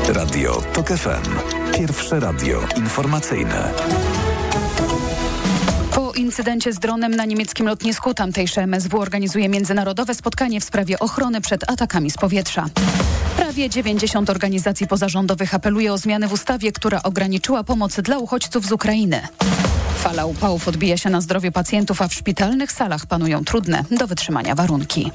Radio TOK FM. Pierwsze radio informacyjne. Po incydencie z dronem na niemieckim lotnisku tamtejsze MSW organizuje międzynarodowe spotkanie w sprawie ochrony przed atakami z powietrza. Prawie 90 organizacji pozarządowych apeluje o zmiany w ustawie, która ograniczyła pomoc dla uchodźców z Ukrainy. Fala upałów odbija się na zdrowiu pacjentów, a w szpitalnych salach panują trudne do wytrzymania warunki.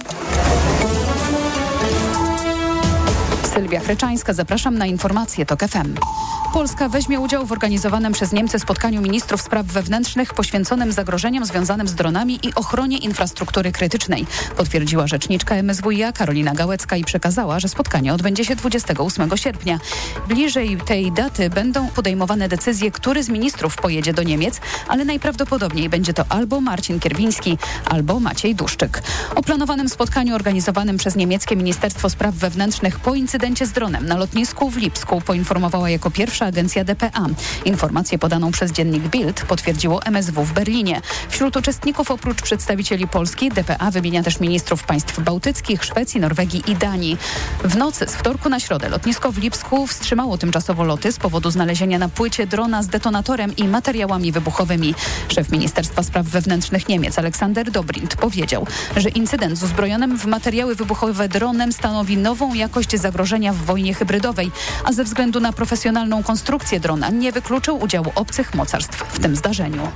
Sylwia Chryczańska, zapraszam na informacje TOK FM. Polska weźmie udział w organizowanym przez Niemcy spotkaniu ministrów spraw wewnętrznych poświęconym zagrożeniom związanym z dronami i ochronie infrastruktury krytycznej, potwierdziła rzeczniczka MSWiA Karolina Gałecka i przekazała, że spotkanie odbędzie się 28 sierpnia. Bliżej tej daty będą podejmowane decyzje, który z ministrów pojedzie do Niemiec, ale najprawdopodobniej będzie to albo Marcin Kierwiński, albo Maciej Duszczyk. O planowanym spotkaniu organizowanym przez niemieckie Ministerstwo Spraw Wewnętrznych po incydencie z dronem na lotnisku w Lipsku poinformowała jako pierwsza agencja DPA. Informację podaną przez dziennik Bild potwierdziło MSW w Berlinie. Wśród uczestników oprócz przedstawicieli Polski DPA wymienia też ministrów państw bałtyckich, Szwecji, Norwegii i Danii. W nocy z wtorku na środę lotnisko w Lipsku wstrzymało tymczasowo loty z powodu znalezienia na płycie drona z detonatorem i materiałami wybuchowymi. Szef Ministerstwa Spraw Wewnętrznych Niemiec Aleksander Dobrindt powiedział, że incydent z uzbrojonym w materiały wybuchowe dronem stanowi nową jakość zagrożenia w wojnie hybrydowej, a ze względu na profesjonalną konstrukcję drona nie wykluczył udziału obcych mocarstw w tym zdarzeniu.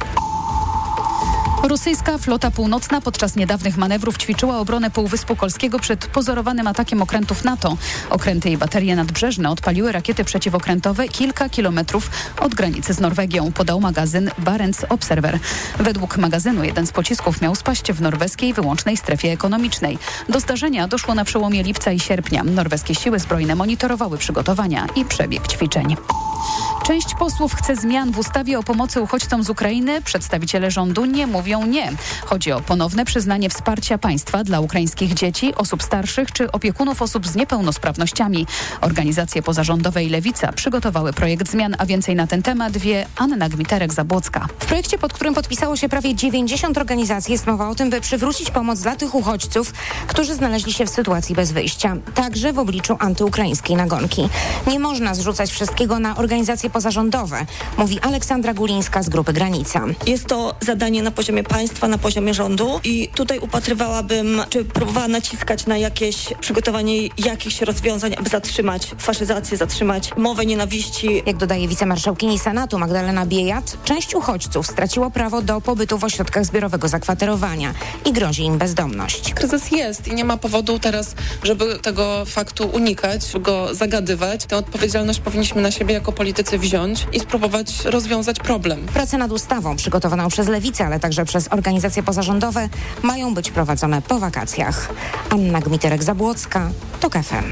Rosyjska flota północna podczas niedawnych manewrów ćwiczyła obronę Półwyspu Kolskiego przed pozorowanym atakiem okrętów NATO. Okręty i baterie nadbrzeżne odpaliły rakiety przeciwokrętowe kilka kilometrów od granicy z Norwegią, podał magazyn Barents Observer. Według magazynu jeden z pocisków miał spaść w norweskiej wyłącznej strefie ekonomicznej. Do zdarzenia doszło na przełomie lipca i sierpnia. Norweskie siły zbrojne monitorowały przygotowania i przebieg ćwiczeń. Część posłów chce zmian w ustawie o pomocy uchodźcom z Ukrainy. Przedstawiciele rządu nie mówią nie. Chodzi o ponowne przyznanie wsparcia państwa dla ukraińskich dzieci, osób starszych czy opiekunów osób z niepełnosprawnościami. Organizacje pozarządowe i Lewica przygotowały projekt zmian, a więcej na ten temat wie Anna Gmiterek-Zabłocka. W projekcie, pod którym podpisało się prawie 90 organizacji, jest mowa o tym, by przywrócić pomoc dla tych uchodźców, którzy znaleźli się w sytuacji bez wyjścia, także w obliczu antyukraińskiej nagonki. Nie można zrzucać wszystkiego na organizacje pozarządowe, mówi Aleksandra Gulińska z Grupy Granica. Jest to zadanie na poziomie państwa, na poziomie rządu i tutaj upatrywałabym, czy próbowała naciskać na przygotowanie jakichś rozwiązań, aby zatrzymać faszyzację, zatrzymać mowę nienawiści. Jak dodaje wicemarszałkini Senatu Magdalena Biejat, część uchodźców straciło prawo do pobytu w ośrodkach zbiorowego zakwaterowania i grozi im bezdomność. Kryzys jest i nie ma powodu teraz, żeby tego faktu unikać, go zagadywać. Tę odpowiedzialność powinniśmy na siebie jako politycy wziąć i spróbować rozwiązać problem. Prace nad ustawą przygotowaną przez Lewicę, ale także przez organizacje pozarządowe mają być prowadzone po wakacjach. Anna Gmiterek-Zabłocka, TOK FM.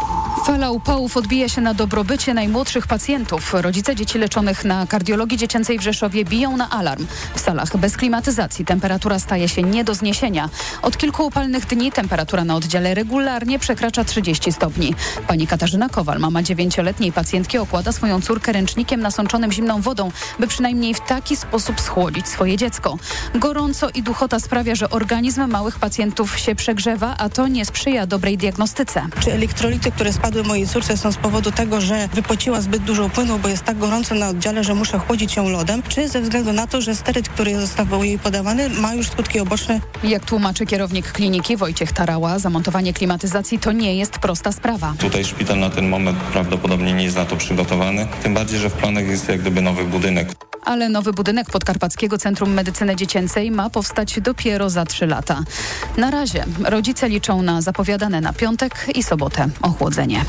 Fala upałów odbija się na dobrobycie najmłodszych pacjentów. Rodzice dzieci leczonych na kardiologii dziecięcej w Rzeszowie biją na alarm. W salach bez klimatyzacji temperatura staje się nie do zniesienia. Od kilku upalnych dni temperatura na oddziale regularnie przekracza 30 stopni. Pani Katarzyna Kowal, mama 9-letniej pacjentki, okłada swoją córkę ręcznikiem nasączonym zimną wodą, by przynajmniej w taki sposób schłodzić swoje dziecko. Gorąco i duchota sprawia, że organizm małych pacjentów się przegrzewa, a to nie sprzyja dobrej diagnostyce. Czy elektrolity, które spadły mojej córce, są z powodu tego, że wypociła zbyt dużo płynu, bo jest tak gorąco na oddziale, że muszę chłodzić ją lodem, czy ze względu na to, że steryt, który został jej podawany, ma już skutki uboczne? Jak tłumaczy kierownik kliniki Wojciech Tarała, zamontowanie klimatyzacji to nie jest prosta sprawa. Tutaj szpital na ten moment prawdopodobnie nie jest na to przygotowany, tym bardziej, że w planach jest jak gdyby nowy budynek. Ale nowy budynek Podkarpackiego Centrum Medycyny Dziecięcej ma powstać dopiero za 3 lata. Na razie rodzice liczą na zapowiadane na piątek i sobotę ochłodzenie.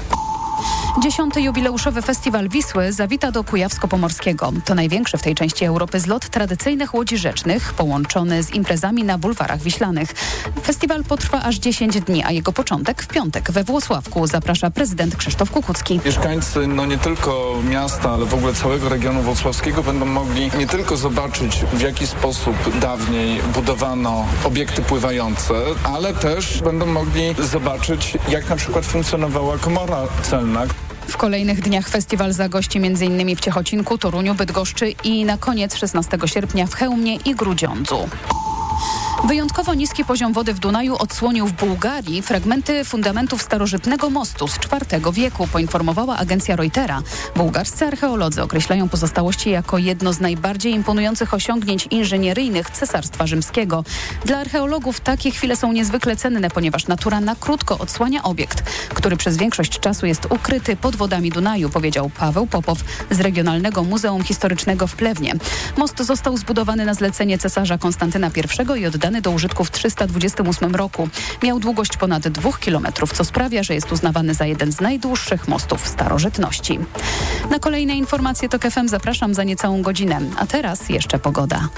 10. jubileuszowy Festiwal Wisły zawita do Kujawsko-Pomorskiego. To największy w tej części Europy zlot tradycyjnych łodzi rzecznych, połączony z imprezami na bulwarach wiślanych. Festiwal potrwa aż 10 dni, a jego początek w piątek we Włocławku, zaprasza prezydent Krzysztof Kukucki. Mieszkańcy nie tylko miasta, ale w ogóle całego regionu włocławskiego będą mogli nie tylko zobaczyć, w jaki sposób dawniej budowano obiekty pływające, ale też będą mogli zobaczyć, jak na przykład funkcjonowała komora celna. W kolejnych dniach festiwal zagości m.in. w Ciechocinku, Toruniu, Bydgoszczy i na koniec 16 sierpnia w Chełmie i Grudziądzu. Wyjątkowo niski poziom wody w Dunaju odsłonił w Bułgarii fragmenty fundamentów starożytnego mostu z IV wieku, poinformowała agencja Reutera. Bułgarscy archeolodzy określają pozostałości jako jedno z najbardziej imponujących osiągnięć inżynieryjnych Cesarstwa Rzymskiego. Dla archeologów takie chwile są niezwykle cenne, ponieważ natura na krótko odsłania obiekt, który przez większość czasu jest ukryty pod wodami Dunaju, powiedział Paweł Popow z Regionalnego Muzeum Historycznego w Plewnie. Most został zbudowany na zlecenie cesarza Konstantyna I i oddany do użytku w 328 roku. Miał długość ponad 2 kilometrów, co sprawia, że jest uznawany za jeden z najdłuższych mostów w starożytności. Na kolejne informacje TOK FM zapraszam za niecałą godzinę, a teraz jeszcze pogoda.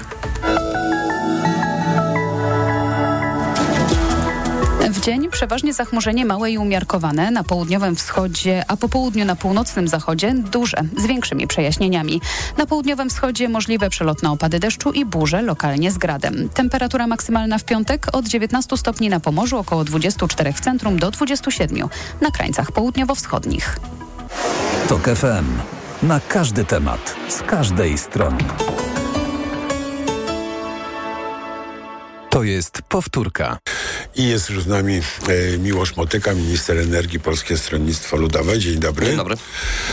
W dzień przeważnie zachmurzenie małe i umiarkowane, na południowym wschodzie, a po południu na północnym zachodzie duże, z większymi przejaśnieniami. Na południowym wschodzie możliwe przelotne opady deszczu i burze, lokalnie z gradem. Temperatura maksymalna w piątek od 19 stopni na Pomorzu, około 24 w centrum do 27 na krańcach południowo-wschodnich. TOK FM. Na każdy temat, z każdej strony. To jest powtórka. I jest już z nami Miłosz Motyka, minister energii, Polskie Stronnictwo Ludowe. Dzień dobry. Dzień dobry.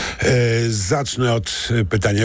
Zacznę od pytania.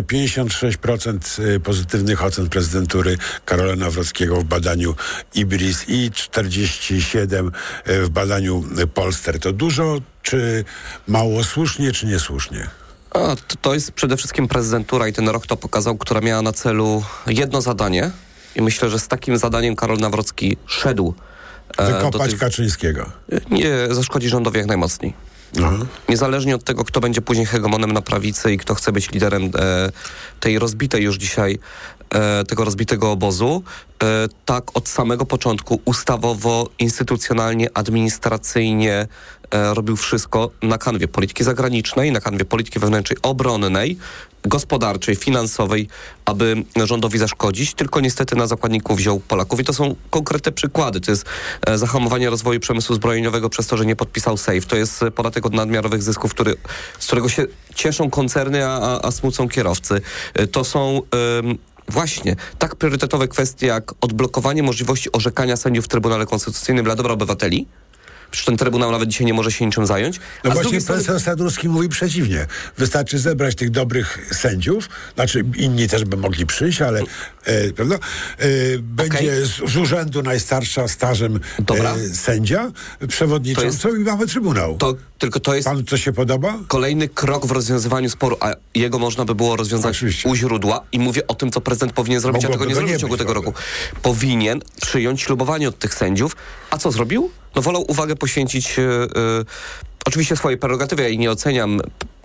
56% pozytywnych ocen prezydentury Karola Nawrockiego w badaniu IBRIS i 47% w badaniu Polster. To dużo, czy mało, słusznie, czy niesłusznie? To jest przede wszystkim prezydentura i ten rok to pokazał, która miała na celu jedno zadanie. I myślę, że z takim zadaniem Karol Nawrocki szedł. Wykopać Kaczyńskiego. Nie zaszkodzi rządowi jak najmocniej. Aha. Niezależnie od tego, kto będzie później hegemonem na prawicy i kto chce być liderem tej rozbitej już dzisiaj, tego rozbitego obozu, tak od samego początku ustawowo, instytucjonalnie, administracyjnie robił wszystko na kanwie polityki zagranicznej, na kanwie polityki wewnętrznej, obronnej, gospodarczej, finansowej, aby rządowi zaszkodzić, tylko niestety na zakładników wziął Polaków. I to są konkretne przykłady. To jest zahamowanie rozwoju przemysłu zbrojeniowego przez to, że nie podpisał SAFE. To jest podatek od nadmiarowych zysków, z którego się cieszą koncerny, a smucą kierowcy. To są właśnie tak priorytetowe kwestie jak odblokowanie możliwości orzekania sędziów w Trybunale Konstytucyjnym dla dobra obywateli. Przecież ten Trybunał nawet dzisiaj nie może się niczym zająć. No właśnie profesor Sadurski mówi przeciwnie. Wystarczy zebrać tych dobrych sędziów, znaczy inni też by mogli przyjść, ale prawda? Będzie z urzędu najstarsza stażem sędzia, przewodniczącą i mamy Trybunał. To jest Panu to się podoba? kolejny krok w rozwiązywaniu sporu, a jego można by było rozwiązać oczywiście u źródła i mówię o tym, co prezydent powinien zrobić, a tego nie zrobił w ciągu tego roku. Powinien przyjąć ślubowanie od tych sędziów. A co zrobił? No wolał uwagę poświęcić oczywiście swojej prerogatywy, ja jej nie oceniam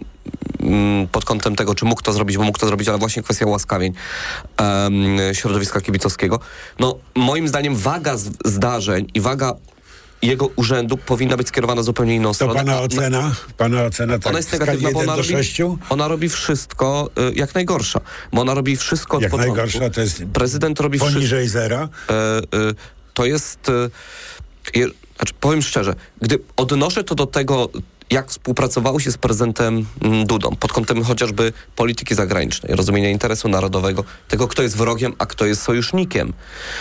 pod kątem tego, czy mógł to zrobić, bo mógł to zrobić, ale właśnie kwestia ułaskawień środowiska kibicowskiego. No moim zdaniem waga zdarzeń i waga jego urzędu powinna być skierowana zupełnie inną stronę. To pana ocena tak, ona jest negatywna, bo ona robi wszystko jak najgorsza. Bo ona robi wszystko od początku. Jak najgorsza to jest prezydent robi poniżej zera? To jest... Znaczy, powiem szczerze, gdy odnoszę to do tego, jak współpracowało się z prezydentem Dudą pod kątem chociażby polityki zagranicznej, rozumienia interesu narodowego, tego, kto jest wrogiem, a kto jest sojusznikiem,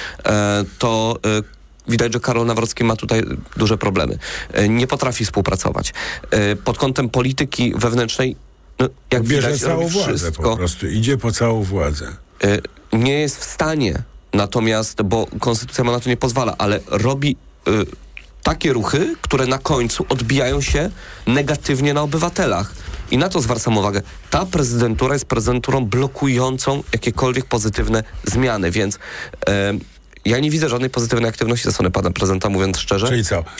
to widać, że Karol Nawrocki ma tutaj duże problemy. Nie potrafi współpracować. Pod kątem polityki wewnętrznej, jak widać, robi wszystko. Po prostu idzie po całą władzę. Nie jest w stanie, natomiast, bo konstytucja mu na to nie pozwala, ale robi takie ruchy, które na końcu odbijają się negatywnie na obywatelach. I na to zwracam uwagę. Ta prezydentura jest prezydenturą blokującą jakiekolwiek pozytywne zmiany, więc ja nie widzę żadnej pozytywnej aktywności ze strony pana prezydenta, mówiąc szczerze. Czyli co?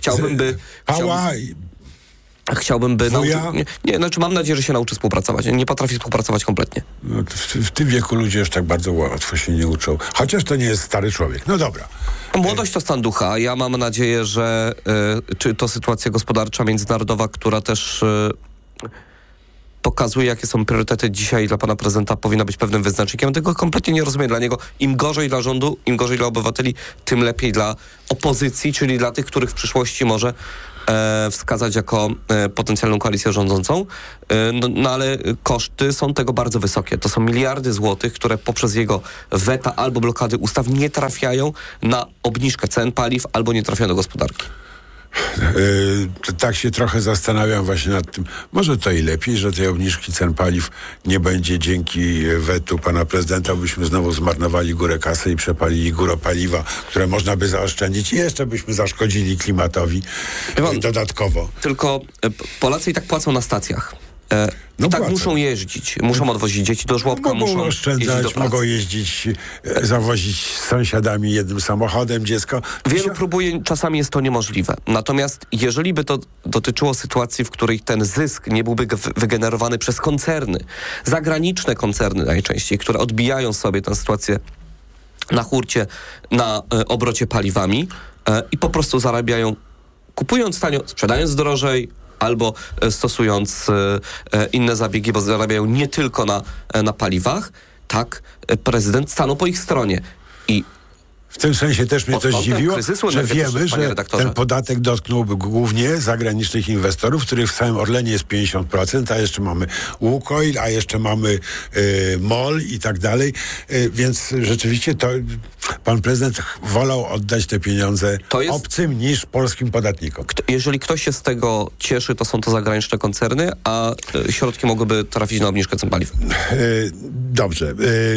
Chciałbym, by znaczy mam nadzieję, że się nauczy współpracować. Nie potrafi współpracować kompletnie. No, w tym wieku ludzie już tak bardzo łatwo się nie uczą. Chociaż to nie jest stary człowiek. No dobra. Młodość to stan ducha. Ja mam nadzieję, że czy to sytuacja gospodarcza międzynarodowa, która też pokazuje, jakie są priorytety dzisiaj dla pana prezydenta, powinna być pewnym wyznacznikiem. Tego kompletnie nie rozumiem. Dla niego im gorzej dla rządu, im gorzej dla obywateli, tym lepiej dla opozycji, czyli dla tych, których w przyszłości może wskazać jako potencjalną koalicję rządzącą, no ale koszty są tego bardzo wysokie. To są miliardy złotych, które poprzez jego weta albo blokady ustaw nie trafiają na obniżkę cen paliw albo nie trafiają do gospodarki. Tak się trochę zastanawiam właśnie nad tym. Może to i lepiej, że tej obniżki cen paliw nie będzie dzięki wetu pana prezydenta, byśmy znowu zmarnowali górę kasy i przepalili górę paliwa, które można by zaoszczędzić i jeszcze byśmy zaszkodzili klimatowi dodatkowo. Tylko Polacy i tak płacą na stacjach. I tak muszą jeździć, muszą odwozić dzieci do żłobka, muszą oszczędzać, mogą jeździć, zawozić z sąsiadami jednym samochodem dziecko. Wielu próbuje, czasami jest to niemożliwe. Natomiast jeżeli by to dotyczyło sytuacji, w której ten zysk nie byłby wygenerowany przez koncerny, zagraniczne koncerny najczęściej, które odbijają sobie tę sytuację na hurcie, na obrocie paliwami i po prostu zarabiają, kupując tanio, sprzedając drożej, albo stosując inne zabiegi, bo zarabiają nie tylko na paliwach, tak, prezydent stanął po ich stronie. I w tym sensie też mnie to zdziwiło, że wiemy, że ten podatek dotknąłby głównie zagranicznych inwestorów, których w całym Orlenie jest 50%, a jeszcze mamy Łukoil, a jeszcze mamy MOL i tak dalej. Więc rzeczywiście to pan prezydent wolał oddać te pieniądze obcym niż polskim podatnikom. Jeżeli ktoś się z tego cieszy, to są to zagraniczne koncerny, a środki mogłyby trafić na obniżkę cen paliw. Dobrze.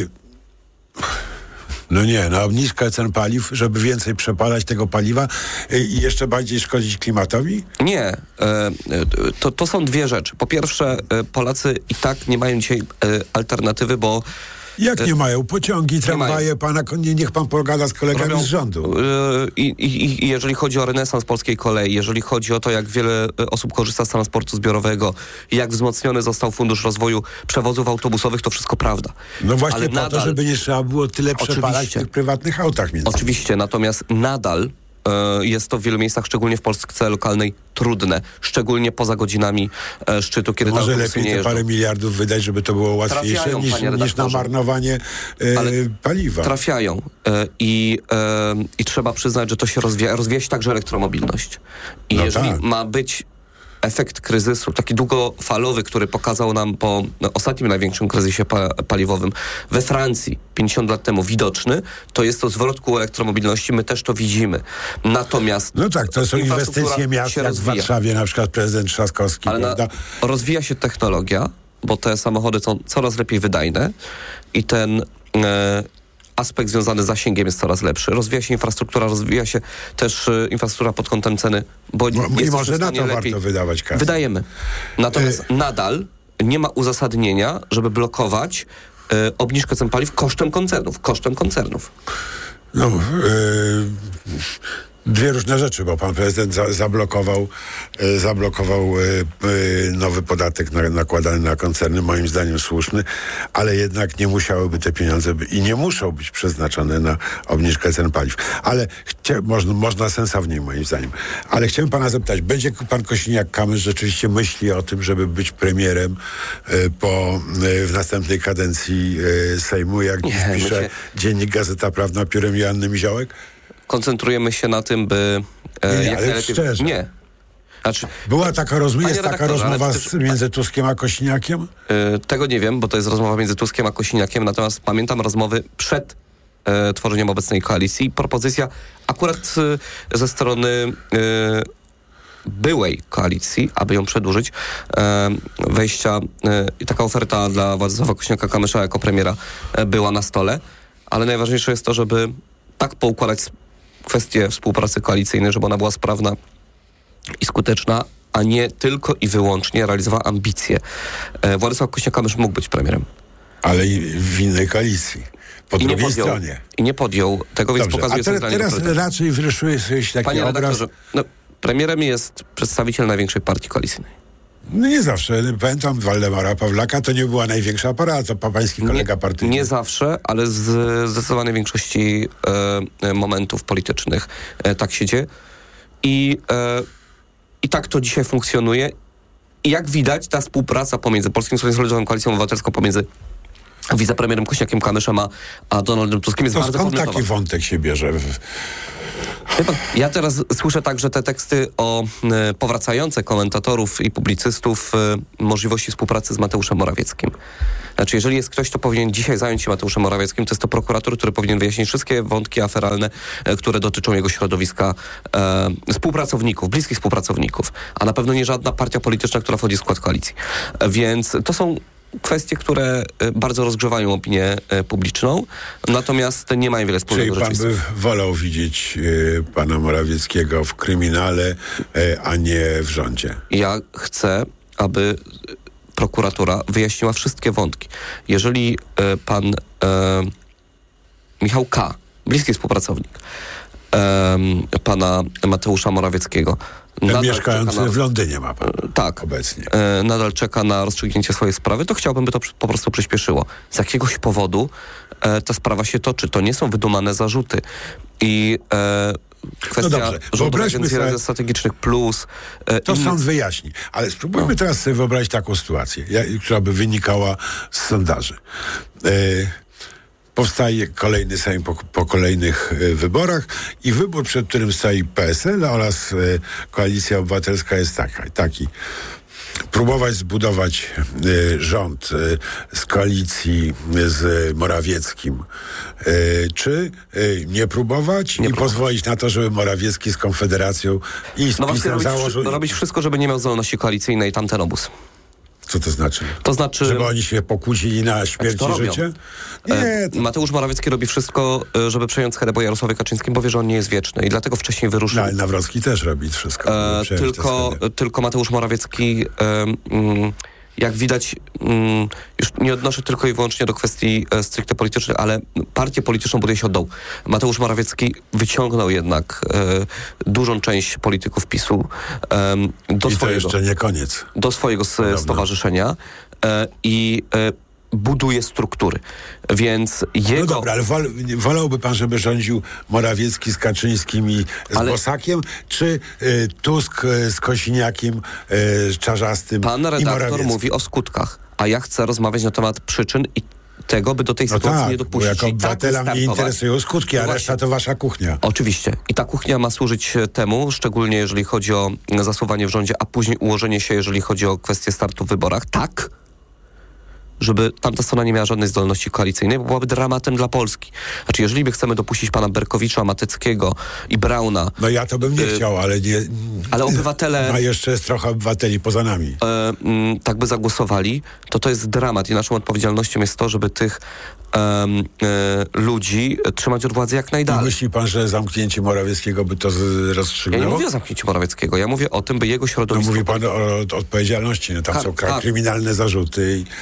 No nie, na obniżkę cen paliw, żeby więcej przepalać tego paliwa i jeszcze bardziej szkodzić klimatowi? Nie. To są dwie rzeczy. Po pierwsze, Polacy i tak nie mają dzisiaj alternatywy, bo jak nie mają? Pociągi, tramwaje, niech pan pogada z kolegami z rządu. I jeżeli chodzi o renesans polskiej kolei, jeżeli chodzi o to, jak wiele osób korzysta z transportu zbiorowego, jak wzmocniony został Fundusz Rozwoju Przewozów Autobusowych, to wszystko prawda. No właśnie po to, żeby nie trzeba było tyle przepalać w tych prywatnych autach. Oczywiście, natomiast nadal jest to w wielu miejscach, szczególnie w Polsce lokalnej, trudne. Szczególnie poza godzinami szczytu, kiedy może lepiej te parę miliardów wydać, żeby to było łatwiejsze niż na marnowanie paliwa. Trafiają. I trzeba przyznać, że to się rozwija się także elektromobilność. I jeżeli ma być efekt kryzysu, taki długofalowy, który pokazał nam po ostatnim największym kryzysie paliwowym we Francji 50 lat temu widoczny, to jest to zwrot ku elektromobilności. My też to widzimy. Natomiast no tak, to są inwestycje miast jak w Warszawie, na przykład prezydent Trzaskowski. Ale rozwija się technologia, bo te samochody są coraz lepiej wydajne i ten aspekt związany z zasięgiem jest coraz lepszy. Rozwija się infrastruktura, rozwija się też infrastruktura pod kątem ceny, bo i może na to lepiej warto wydawać kasę. Wydajemy. Natomiast nadal nie ma uzasadnienia, żeby blokować obniżkę cen paliw kosztem koncernów. No, dwie różne rzeczy, bo pan prezydent zablokował nowy podatek nakładany na koncerny, moim zdaniem słuszny, ale jednak nie musiałyby te pieniądze i nie muszą być przeznaczone na obniżkę cen paliw. Ale można sensowniej, moim zdaniem. Ale chciałem pana zapytać, będzie pan Kosiniak-Kamysz rzeczywiście myśli o tym, żeby być premierem w następnej kadencji Sejmu, jak pisze dziennik Gazeta Prawna piórem Joanny Miziołek? Koncentrujemy się na tym, by jak najlepiej... Szczerze. Nie. Znaczy, była taka rozmowa między Tuskiem a Kosiniakiem? Tego nie wiem, bo to jest rozmowa między Tuskiem a Kosiniakiem, natomiast pamiętam rozmowy przed tworzeniem obecnej koalicji. Propozycja akurat ze strony byłej koalicji, aby ją przedłużyć, wejścia i taka oferta dla Władysława Kosiniaka-Kamysza jako premiera była na stole, ale najważniejsze jest to, żeby tak poukładać kwestię współpracy koalicyjnej, żeby ona była sprawna i skuteczna, a nie tylko i wyłącznie realizowała ambicje. Władysław Kosiniak-Kamysz mógł być premierem. Ale w innej koalicji. Po drugiej stronie. I nie podjął tego, więc pokazuje centralnie. Teraz raczej wyrysuje sobie taki Panie obraz. redaktorze, premierem jest przedstawiciel największej partii koalicyjnej. No nie zawsze. Pamiętam Waldemara Pawlaka, to nie była największa apara, to pański kolega partyjny. Nie zawsze, ale z zdecydowanej większości momentów politycznych tak się dzieje. I tak to dzisiaj funkcjonuje. I jak widać, ta współpraca pomiędzy Polskim Stronnictwem Ludowym, Koalicją Obywatelską, pomiędzy wicepremierem Kosiniakiem-Kamyszem a Donaldem Tuskiem jest bardzo podmiotowa. Skąd taki wątek się bierze Ja teraz słyszę także te teksty o powracające komentatorów i publicystów możliwości współpracy z Mateuszem Morawieckim. Znaczy, jeżeli jest ktoś, kto powinien dzisiaj zająć się Mateuszem Morawieckim, to jest to prokurator, który powinien wyjaśnić wszystkie wątki aferalne, które dotyczą jego środowiska współpracowników, bliskich współpracowników, a na pewno nie żadna partia polityczna, która wchodzi w skład koalicji. Więc to są kwestie, które bardzo rozgrzewają opinię publiczną, natomiast nie mają wiele wspólnego z rzeczywistością. Czyli pan by wolał widzieć pana Morawieckiego w kryminale, a nie w rządzie? Ja chcę, aby prokuratura wyjaśniła wszystkie wątki. Jeżeli pan Michał K., bliski współpracownik pana Mateusza Morawieckiego, mieszkający w Londynie ma pan obecnie. Nadal czeka na rozstrzygnięcie swojej sprawy, to chciałbym, by to po prostu przyspieszyło. Z jakiegoś powodu ta sprawa się toczy. To nie są wydumane zarzuty. I kwestia Rządowej Agencji Rezerw Strategicznych plus... To sąd wyjaśni. Ale spróbujmy teraz sobie wyobrazić taką sytuację, która by wynikała z sondaży. Powstaje kolejny Sejm po kolejnych wyborach i wybór, przed którym stoi PSL oraz Koalicja Obywatelska jest taki. Próbować zbudować rząd z koalicji z Morawieckim, czy nie próbować i pozwolić na to, żeby Morawiecki z Konfederacją i z PiS-em założył... robić wszystko, żeby nie miał zdolności koalicyjnej tamten obóz. Co to znaczy? To znaczy... Żeby oni się pokłócili na śmierć i życie? Nie. Mateusz Morawiecki robi wszystko, żeby przejąć schedę po Jarosławie Kaczyńskim, bo wie, że on nie jest wieczny i dlatego wcześniej wyruszył. No, ale Nawrocki też robi wszystko. Tylko Mateusz Morawiecki... jak widać, już nie odnoszę tylko i wyłącznie do kwestii stricte politycznych, ale partię polityczną buduje się od dołu. Mateusz Morawiecki wyciągnął jednak dużą część polityków PiS-u to jeszcze nie koniec. Do swojego stowarzyszenia i buduje struktury. Więc jego... No dobra, ale wolałby pan, żeby rządził Morawiecki z Kaczyńskim i z Bosakiem, czy Tusk z Kosiniakiem, z Czarzastym Pan redaktor mówi o skutkach, a ja chcę rozmawiać na temat przyczyn i tego, by do tej sytuacji nie dopuścić. Bo jako obywatela mnie interesują skutki, a reszta to wasza kuchnia. Oczywiście. I ta kuchnia ma służyć temu, szczególnie jeżeli chodzi o zasuwanie w rządzie, a później ułożenie się, jeżeli chodzi o kwestię startu w wyborach, tak, żeby tamta strona nie miała żadnej zdolności koalicyjnej, bo byłaby dramatem dla Polski. Znaczy, jeżeli by chcemy dopuścić pana Berkowicza, Mateckiego i Brauna... No ja to bym nie chciał, ale nie... Ale obywatele... A jeszcze jest trochę obywateli poza nami. Tak by zagłosowali, to jest dramat i naszą odpowiedzialnością jest to, żeby tych ludzi trzymać od władzy jak najdalej. Myśli pan, że zamknięcie Morawieckiego by to rozstrzygnęło? Ja nie mówię o zamknięciu Morawieckiego, ja mówię o tym, by jego środowisko... No mówi pan o odpowiedzialności, no tam są kryminalne zarzuty i...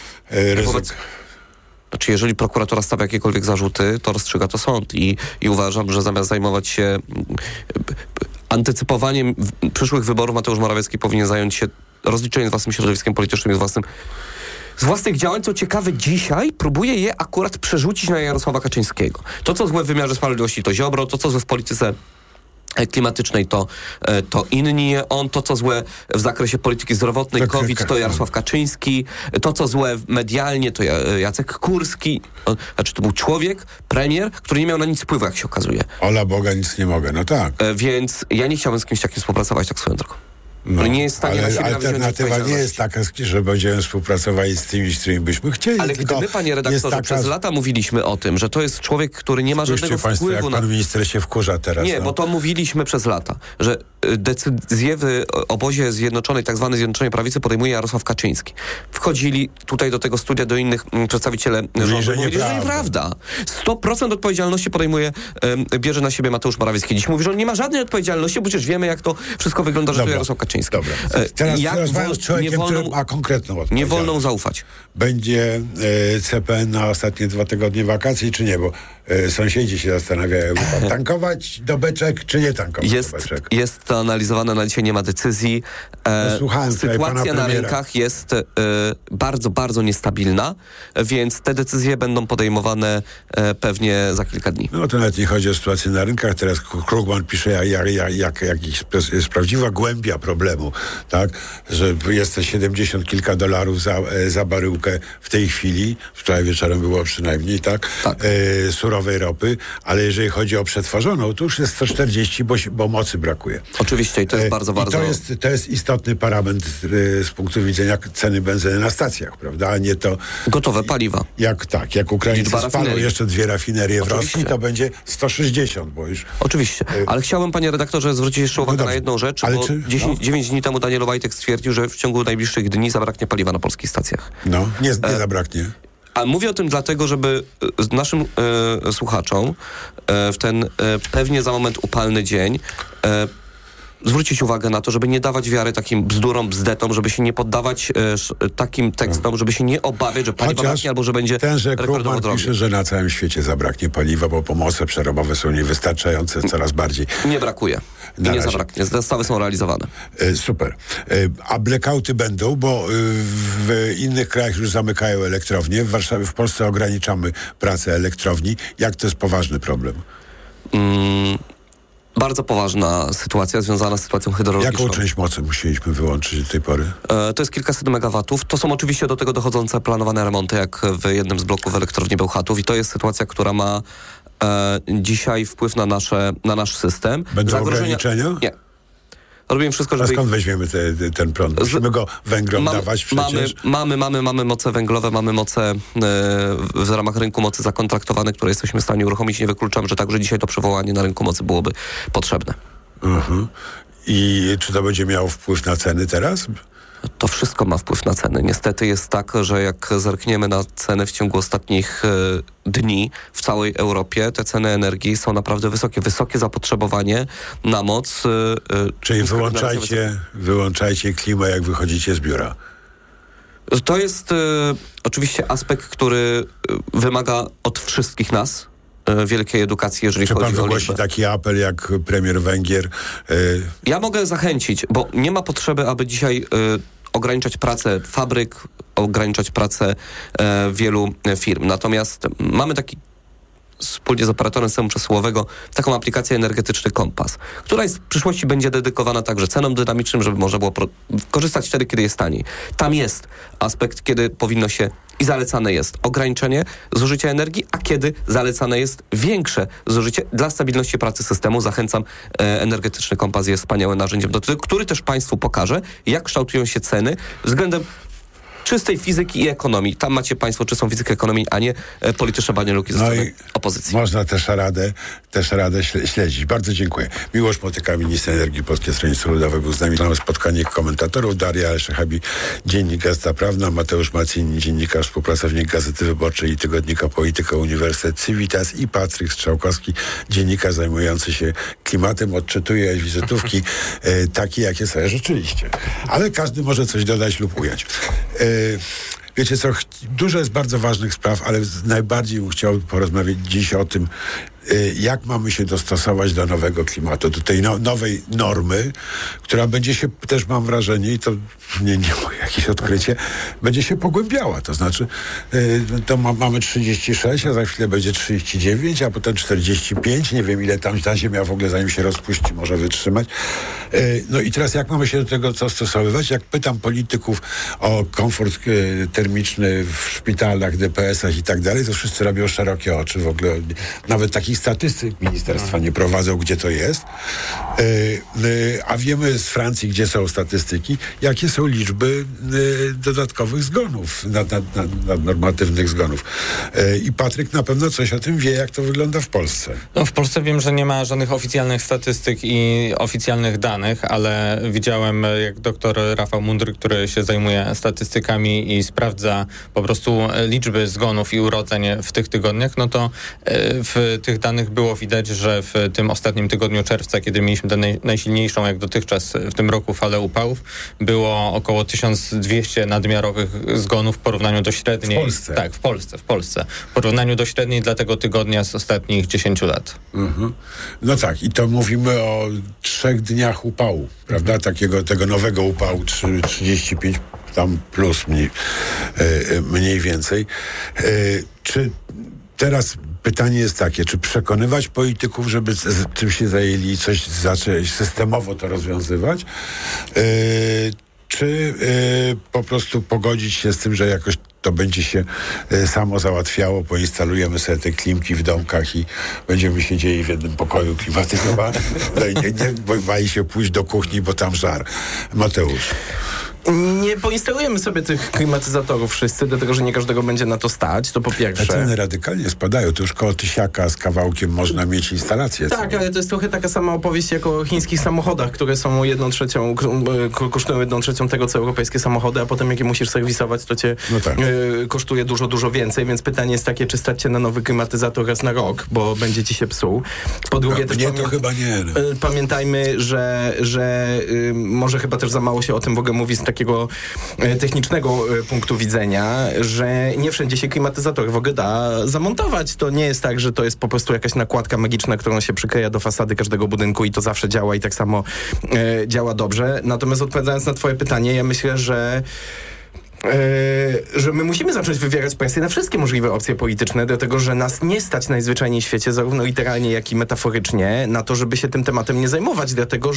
Znaczy, jeżeli prokuratura stawia jakiekolwiek zarzuty, to rozstrzyga to sąd i uważam, że zamiast zajmować się antycypowaniem przyszłych wyborów, Mateusz Morawiecki powinien zająć się rozliczeniem z własnym środowiskiem politycznym i z własnych działań. Co ciekawe, dzisiaj próbuje je akurat przerzucić na Jarosława Kaczyńskiego. To, co złe w wymiarze sprawiedliwości, to Ziobro, to, co złe w polityce klimatycznej, to inni. To, co złe w zakresie polityki zdrowotnej, COVID, to Jarosław Kaczyński. To, co złe medialnie, to Jacek Kurski. Znaczy, to był człowiek, premier, który nie miał na nic wpływu, jak się okazuje. Ola Boga, nic nie mogę, no tak. Więc ja nie chciałbym z kimś takim współpracować, tak swoją drogą. No, nie jest w stanie ale alternatywa nie jest taka, że będziemy współpracowali z tymi, z którymi byśmy chcieli. Ale gdyby, panie redaktorze, przez lata mówiliśmy o tym, że to jest człowiek, który nie ma żadnego wpływu jak pan minister się wkurza teraz. Nie, bo to mówiliśmy przez lata, że decyzje w obozie Zjednoczonej, tak zwanej Zjednoczonej Prawicy podejmuje Jarosław Kaczyński. Wchodzili tutaj do tego studia, do innych przedstawiciele rządu, że nieprawda. 100% odpowiedzialności bierze na siebie Mateusz Morawiecki. Dziś mówi, że on nie ma żadnej odpowiedzialności, bo przecież wiemy, jak to wszystko wygląda, że to Jarosław Kaczyński. Dobra. Teraz rozmawiam z człowiekiem, który ma konkretną odpowiedzialność. Nie wolno zaufać. Będzie CPN na ostatnie 2 tygodnie wakacji, czy nie? Bo sąsiedzi się zastanawiają, tankować do beczek, czy nie tankować do beczek. Jest to analizowane, na dzisiaj nie ma decyzji. Sytuacja na rynkach jest bardzo, bardzo niestabilna, więc te decyzje będą podejmowane pewnie za kilka dni. No to nawet nie chodzi o sytuację na rynkach. Teraz Krugman pisze, jak jest prawdziwa głębia problemu, tak? Że jest 70 kilka dolarów za baryłkę w tej chwili, wczoraj wieczorem było przynajmniej, tak? nowej ropy, ale jeżeli chodzi o przetworzoną, to już jest 140, bo mocy brakuje. Oczywiście i to jest bardzo. To jest istotny parametr z punktu widzenia ceny benzyny na stacjach, prawda? A nie to... Gotowe paliwa. Jak Ukraińcy spalą jeszcze 2 rafinerie w Rosji, to będzie 160, bo już... Oczywiście, ale chciałbym, panie redaktorze, zwrócić jeszcze uwagę na jedną rzecz, bo 9 dni temu Daniel Obajtek stwierdził, że w ciągu najbliższych dni zabraknie paliwa na polskich stacjach. Nie zabraknie. A mówię o tym dlatego, żeby naszym słuchaczom w ten pewnie za moment upalny dzień zwrócić uwagę na to, żeby nie dawać wiary takim bzdurom, bzdetom, żeby się nie poddawać takim tekstom, żeby się nie obawiać, że paliwa braknie albo że będzie rekordowo drogie. Pisze, że na całym świecie zabraknie paliwa, bo pomoce przerobowe są niewystarczające coraz bardziej. Nie brakuje. I nie zabraknie. Dostawy są realizowane. Super. A blackouty będą, bo w innych krajach już zamykają elektrownie. W Warszawie, w Polsce ograniczamy pracę elektrowni. Jak to jest poważny problem? Bardzo poważna sytuacja związana z sytuacją hydrologiczną. Jaką część mocy musieliśmy wyłączyć do tej pory? To jest kilkaset megawatów. To są oczywiście do tego dochodzące planowane remonty, jak w jednym z bloków elektrowni Bełchatów. I to jest sytuacja, która ma dzisiaj wpływ na nasz system. Będą ograniczenia? Nie. Robimy wszystko, żeby... A skąd weźmiemy ten prąd? Musimy go węglom dawać przecież? Mamy moce węglowe, mamy moce w ramach rynku mocy zakontraktowane, które jesteśmy w stanie uruchomić. Nie wykluczam, że także dzisiaj to przywołanie na rynku mocy byłoby potrzebne. I czy to będzie miało wpływ na ceny teraz? To wszystko ma wpływ na ceny. Niestety jest tak, że jak zerkniemy na ceny w ciągu ostatnich dni w całej Europie, te ceny energii są naprawdę wysokie. Wysokie zapotrzebowanie na moc. Czyli wyłączajcie klimę, jak wychodzicie z biura. To jest oczywiście aspekt, który wymaga od wszystkich nas wielkiej edukacji, jeżeli chodzi o liczbę. Czy pan wygłosi taki apel jak premier Węgier? Ja mogę zachęcić, bo nie ma potrzeby, aby dzisiaj ograniczać pracę fabryk, ograniczać pracę wielu firm. Natomiast mamy taki wspólnie z operatorem systemu przesyłowego taką aplikację Energetyczny Kompas, która w przyszłości będzie dedykowana także cenom dynamicznym, żeby można było korzystać wtedy, kiedy jest taniej. Tam jest aspekt, kiedy powinno się i zalecane jest ograniczenie zużycia energii, a kiedy zalecane jest większe zużycie dla stabilności pracy systemu. Zachęcam, Energetyczny Kompas jest wspaniałym narzędziem, który też Państwu pokaże, jak kształtują się ceny względem czystej fizyki i ekonomii. Tam macie Państwo czystą fizykę ekonomii, a nie polityczne banialuki ze strony opozycji. Można też radę śledzić. Bardzo dziękuję. Miłosz Motyka, minister energii Polskie Stronnictwo Ludowe, był z nami. Mamy spotkanie komentatorów. Daria Alszechabi, dziennik Gazeta Prawna, Mateusz Macini, dziennikarz, współpracownik Gazety Wyborczej i tygodnika Polityka Uniwersytet Civitas i Patryk Strzałkowski, dziennikarz zajmujący się klimatem. Odczytuje wizytówki takie, jakie sobie życzyliście. Ale każdy może coś dodać lub ująć. Wiecie co, dużo jest bardzo ważnych spraw, ale najbardziej bym chciał porozmawiać dziś o tym, jak mamy się dostosować do nowego klimatu, do tej nowej normy, która będzie się też, mam wrażenie, i to nie jakieś odkrycie, będzie się pogłębiała. To znaczy, to mamy 36, a za chwilę będzie 39, a potem 45. Nie wiem, ile tam ta ziemia w ogóle, zanim się rozpuści, może wytrzymać. No i teraz jak mamy się do tego dostosowywać? Jak pytam polityków o komfort termiczny w szpitalach, DPS-ach i tak dalej, to wszyscy robią szerokie oczy. W ogóle nawet takich statystyk ministerstwa nie prowadzą, gdzie to jest. A wiemy z Francji, gdzie są statystyki, jakie są liczby dodatkowych zgonów, nadnormatywnych zgonów. I Patryk na pewno coś o tym wie, jak to wygląda w Polsce. No, w Polsce wiem, że nie ma żadnych oficjalnych statystyk i oficjalnych danych, ale widziałem, jak doktor Rafał Mundry, który się zajmuje statystykami i sprawdza po prostu liczby zgonów i urodzeń w tych tygodniach, no to w tych danych było widać, że w tym ostatnim tygodniu czerwca, kiedy mieliśmy tę najsilniejszą jak dotychczas w tym roku falę upałów, było około 1200 nadmiarowych zgonów w porównaniu do średniej. W Polsce? Tak, w Polsce. W porównaniu do średniej dla tego tygodnia z ostatnich 10 lat. No tak, i to mówimy o 3 dniach upału, prawda? Tego nowego upału, 35 tam plus mniej więcej. Czy teraz pytanie jest takie, czy przekonywać polityków, żeby czym się zajęli, coś zacząć systemowo to rozwiązywać, czy po prostu pogodzić się z tym, że jakoś to będzie się samo załatwiało, poinstalujemy sobie te klimki w domkach i będziemy siedzieli w jednym pokoju klimatyzowanym. No i nie boi się pójść do kuchni, bo tam żar. Mateusz. Nie poinstalujemy sobie tych klimatyzatorów wszyscy, dlatego że nie każdego będzie na to stać, to po pierwsze. Te ceny radykalnie spadają, to już koło 1000 z kawałkiem można mieć instalację. Tak, ale to jest trochę taka sama opowieść jak o chińskich samochodach, które są 1/3, kosztują 1/3 tego, co europejskie samochody, a potem jak je musisz serwisować, to cię kosztuje dużo więcej, więc pytanie jest takie, czy stać cię na nowy klimatyzator raz na rok, bo będzie ci się psuł. Po drugie też to chyba nie. Pamiętajmy, że może chyba też za mało się o tym w ogóle mówi z takiego technicznego punktu widzenia, że nie wszędzie się klimatyzator w ogóle da zamontować. To nie jest tak, że to jest po prostu jakaś nakładka magiczna, którą się przykleja do fasady każdego budynku i to zawsze działa i tak samo działa dobrze. Natomiast odpowiadając na twoje pytanie, ja myślę, że my musimy zacząć wywierać presję na wszystkie możliwe opcje polityczne, dlatego że nas nie stać najzwyczajniej w świecie, zarówno literalnie, jak i metaforycznie, na to, żeby się tym tematem nie zajmować, dlatego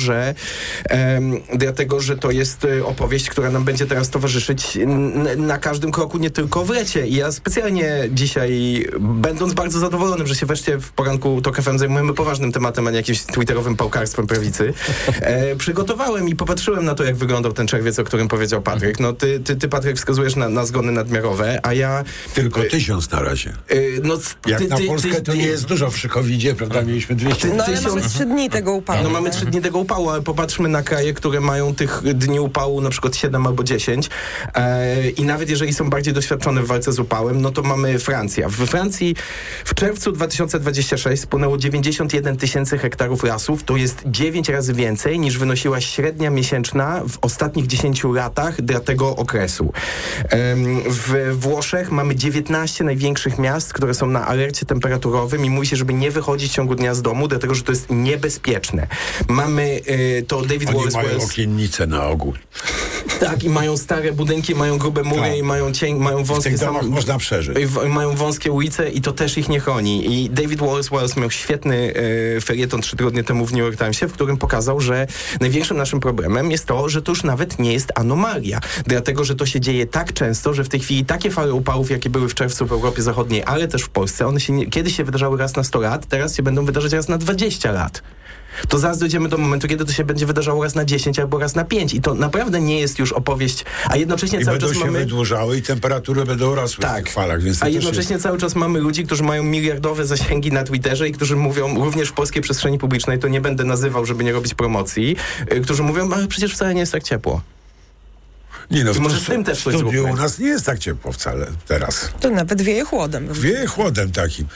że to jest opowieść, która nam będzie teraz towarzyszyć na każdym kroku, nie tylko w lecie. I ja specjalnie dzisiaj, będąc bardzo zadowolonym, że się wreszcie w poranku TOK FM zajmujemy poważnym tematem, a nie jakimś twitterowym pałkarstwem prawicy, przygotowałem i popatrzyłem na to, jak wyglądał ten czerwiec, o którym powiedział Patryk. No ty Patryk, wskazujesz na zgony nadmiarowe, a ja... Tylko 1000 na razie. Jak na Polskę to nie jest dużo w COVID-zie, prawda? Mieliśmy 200. No ale mamy 3 dni tego upału. No mamy 3 dni tego upału, ale popatrzmy na kraje, które mają tych dni upału na przykład 7 albo 10 i nawet jeżeli są bardziej doświadczone w walce z upałem, no to mamy Francja. We Francji w czerwcu 2026 spłynęło 91 000 hektarów lasów. To jest 9 razy więcej niż wynosiła średnia miesięczna w ostatnich 10 latach dla tego okresu. W Włoszech mamy 19 największych miast, które są na alercie temperaturowym i mówi się, żeby nie wychodzić w ciągu dnia z domu, dlatego że to jest niebezpieczne. Mamy to David Wallace. Oni mają okiennice na ogół. Tak, i mają stare budynki, mają grube mury i mają wąskie... W tych domach można przeżyć. Mają wąskie ulice i to też ich nie chroni. I David Wallace miał świetny felieton 3 tygodnie temu w New York Timesie, w którym pokazał, że największym naszym problemem jest to, że to już nawet nie jest anomalia. Dlatego, że to się dzieje tak często, że w tej chwili takie fale upałów, jakie były w czerwcu w Europie Zachodniej, ale też w Polsce, one się kiedyś się wydarzały raz na 100 lat, teraz się będą wydarzać raz na 20 lat. To zaraz dojdziemy do momentu, kiedy to się będzie wydarzało raz na 10 albo raz na 5 i to naprawdę nie jest już opowieść, a jednocześnie cały czas mamy... będą się wydłużały i temperatury będą rosły w tych falach, więc a jednocześnie cały czas mamy ludzi, którzy mają miliardowe zasięgi na Twitterze i którzy mówią, również w polskiej przestrzeni publicznej, to nie będę nazywał, żeby nie robić promocji, którzy mówią, ale przecież wcale nie jest tak ciepło. Nie no, może z tym też coś zróbmy. U nas nie jest tak ciepło wcale teraz. To nawet wieje chłodem. Wieje chłodem takim.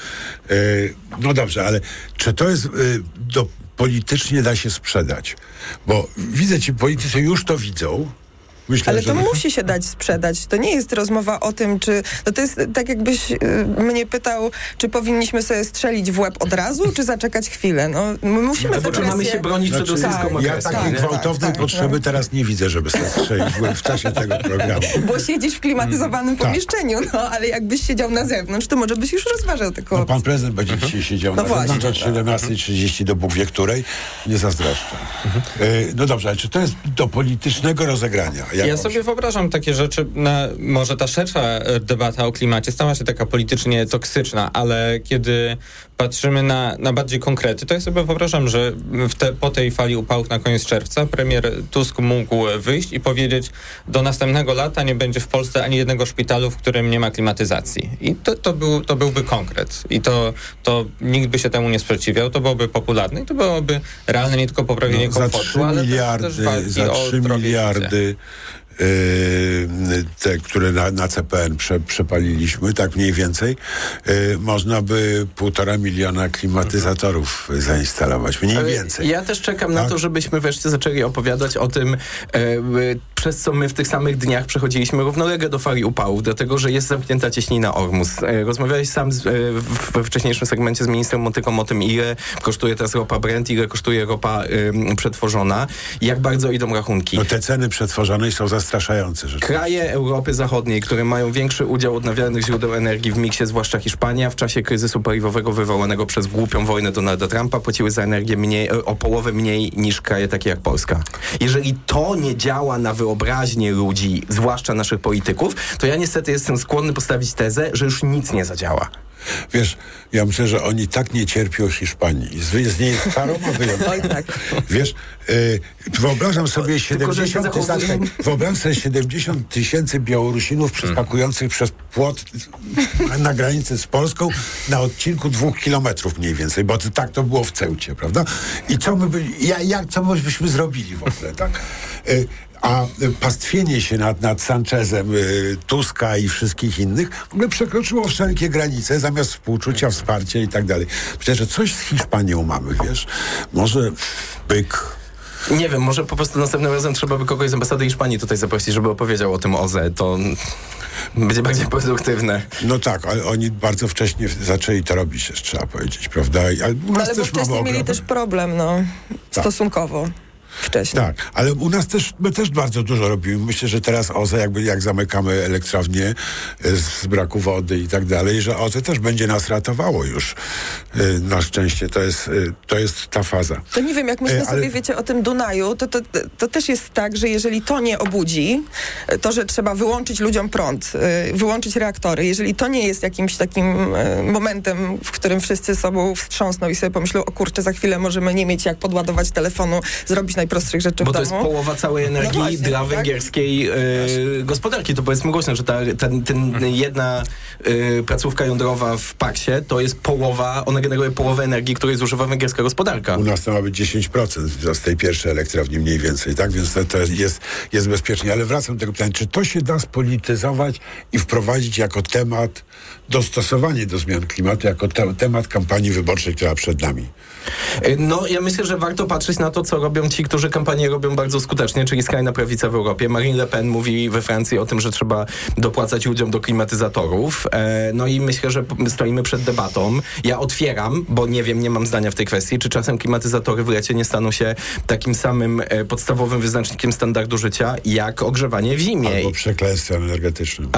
No dobrze, ale czy to jest... politycznie da się sprzedać? Bo widzę, ci politycy już to widzą. Myślę, ale to musi się dać sprzedać. To nie jest rozmowa o tym, czy... No to jest tak, jakbyś mnie pytał, czy powinniśmy sobie strzelić w łeb od razu, czy zaczekać chwilę. No, my musimy tę presję... mamy się bronić przed rosyjską agresją. Ja takiej gwałtownej potrzeby teraz nie widzę, żeby sobie strzelić w łeb w czasie tego programu. Bo siedzisz w klimatyzowanym pomieszczeniu, no ale jakbyś siedział na zewnątrz, to może byś już rozważał taką opcję. Pan prezydent będzie dzisiaj siedział na zewnątrz od 17:30 do Bóg wie której. Nie zazdroszczę. No dobrze, ale czy to jest do politycznego rozegrania? Ja sobie wyobrażam takie rzeczy, może ta szersza debata o klimacie stała się taka politycznie toksyczna, ale kiedy patrzymy na bardziej konkrety, to ja sobie wyobrażam, że po tej fali upałów na koniec czerwca premier Tusk mógł wyjść i powiedzieć, do następnego lata nie będzie w Polsce ani jednego szpitalu, w którym nie ma klimatyzacji. I to byłby konkret. I to nikt by się temu nie sprzeciwiał, to byłoby popularne i to byłoby realne nie tylko poprawienie komfortu, ale też walki o 3 miliardy te, które na CPN przepaliliśmy, tak mniej więcej, można by 1,5 miliona klimatyzatorów zainstalować, mniej więcej. Ja też czekam na to, żebyśmy wreszcie zaczęli opowiadać o tym, przez co my w tych samych dniach przechodziliśmy równolegle do fali upałów, dlatego, że jest zamknięta cieśnina Ormus. Rozmawiałeś sam we wcześniejszym segmencie z ministrem Montyką o tym, ile kosztuje teraz ropa Brent, ile kosztuje ropa przetworzona, jak bardzo idą rachunki. No te ceny przetworzonej są zastraszające. kraje Europy Zachodniej, które mają większy udział odnawialnych źródeł energii w miksie, zwłaszcza Hiszpania, w czasie kryzysu paliwowego wywołanego przez głupią wojnę Donalda Trumpa płaciły za energię o połowę mniej niż kraje takie jak Polska. Jeżeli to nie działa na wyobraźnię ludzi, zwłaszcza naszych polityków, to ja niestety jestem skłonny postawić tezę, że już nic nie zadziała. Wiesz, ja myślę, że oni tak nie cierpią Hiszpanii. Z niej jest paroma wyjątków. Wiesz, wyobrażam sobie 70 tysięcy Białorusinów przeskakujących przez płot na granicy z Polską na odcinku 2 kilometrów mniej więcej, bo tak to było w Ceucie, prawda? I co byśmy zrobili w ogóle, tak? A pastwienie się nad Sanchezem, Tuska i wszystkich innych w ogóle przekroczyło wszelkie granice, zamiast współczucia, wsparcia i tak dalej. Myślę, że coś z Hiszpanią mamy, wiesz? Może byk. Nie wiem, może po prostu następnym razem trzeba by kogoś z ambasady Hiszpanii tutaj zaprosić, żeby opowiedział o tym OZE. To będzie bardziej produktywne. No tak, ale oni bardzo wcześnie zaczęli to robić, trzeba powiedzieć, prawda? Ale bo wcześniej mieli też problem, stosunkowo. Wcześniej. Tak, ale u nas my też bardzo dużo robimy. Myślę, że teraz OZE, jak zamykamy elektrownię z braku wody i tak dalej, że OZE też będzie nas ratowało już. Na szczęście to jest ta faza. To nie wiem, jak myślę sobie, wiecie, o tym Dunaju, to też jest tak, że jeżeli to nie obudzi, to, że trzeba wyłączyć ludziom prąd, wyłączyć reaktory, jeżeli to nie jest jakimś takim momentem, w którym wszyscy sobą wstrząsną i sobie pomyślą, o kurczę, za chwilę możemy nie mieć jak podładować telefonu, zrobić najprostszych rzeczy w domu. Bo to jest połowa całej energii dla węgierskiej gospodarki. To powiedzmy głośno, że jedna placówka jądrowa w Paksie to jest połowa, ona generuje połowę energii, której zużywa węgierska gospodarka. U nas to ma być 10% z tej pierwszej elektrowni mniej więcej, tak? Więc to jest bezpiecznie. Ale wracam do tego pytania, czy to się da spolityzować i wprowadzić jako temat dostosowanie do zmian klimatu, jako temat kampanii wyborczej, która przed nami? No, ja myślę, że warto patrzeć na to, co robią ci, którzy kampanię robią bardzo skutecznie, czyli skrajna prawica w Europie. Marine Le Pen mówi we Francji o tym, że trzeba dopłacać ludziom do klimatyzatorów. No i myślę, że stoimy przed debatą. Ja otwieram, bo nie mam zdania w tej kwestii, czy czasem klimatyzatory w lecie nie staną się takim samym podstawowym wyznacznikiem standardu życia, jak ogrzewanie w zimie. Albo przekleństwem energetycznym.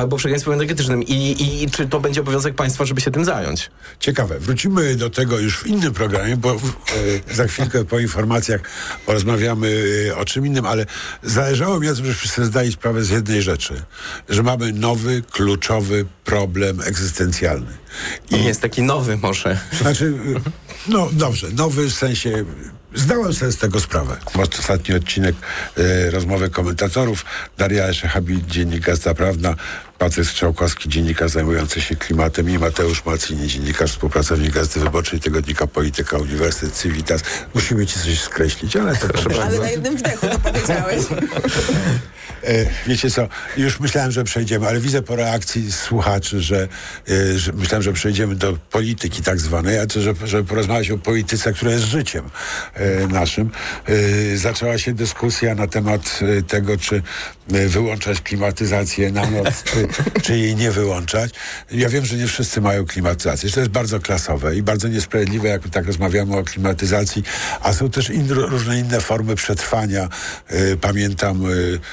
I czy to będzie obowiązek państwa, żeby się tym zająć? Ciekawe. Wrócimy do tego już w innym programie, bo za chwilkę po informacjach porozmawiamy o czym innym, ale zależało mi na tym, żebyśmy sobie zdali sprawę z jednej rzeczy, że mamy nowy, kluczowy problem egzystencjalny. I jest taki nowy może. Znaczy, no dobrze, nowy w sensie... Zdałem sobie z tego sprawę. Ostatni odcinek rozmowy komentatorów. Daria Eszehabit, dziennik Gazeta Prawna, Patryk Strzałkowski, dziennikarz zajmujący się klimatem i Mateusz Macini, dziennikarz, współpracownik Gazety Wyborczej, tygodnika Polityka, Uniwersytet Civitas. Musimy ci coś skreślić, ale to proszę. Ale na jednym wdechu to powiedziałeś. Wiecie co, już myślałem, że przejdziemy, ale widzę po reakcji słuchaczy, że myślałem, że przejdziemy do polityki tak zwanej, a żeby porozmawiać o polityce, która jest życiem naszym. Zaczęła się dyskusja na temat tego, czy wyłączać klimatyzację na noc, czy jej nie wyłączać. Ja wiem, że nie wszyscy mają klimatyzację, że to jest bardzo klasowe i bardzo niesprawiedliwe, jak tak rozmawiamy o klimatyzacji, a są też różne inne formy przetrwania. Pamiętam